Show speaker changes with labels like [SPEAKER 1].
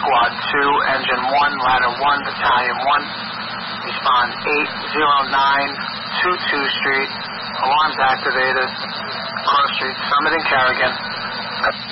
[SPEAKER 1] Squad 2, Engine 1, Ladder 1, Battalion 1. Respond 809 22 Street. Alarms activated. Cross Street, Summit and Carrigan.